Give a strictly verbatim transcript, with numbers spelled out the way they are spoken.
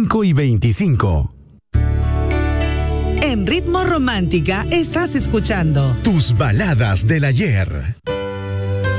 cinco y veinticinco. En Ritmo Romántica estás escuchando Tus baladas del ayer.